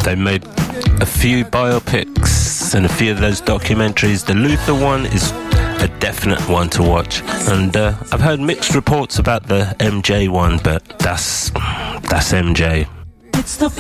They made a few biopics and a few of those documentaries. The Luther one is a definite one to watch, and I've heard mixed reports about the MJ one, but that's MJ.